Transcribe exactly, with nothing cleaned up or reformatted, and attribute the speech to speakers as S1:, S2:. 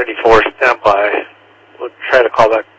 S1: seventy-four, stand by. We'll try to call back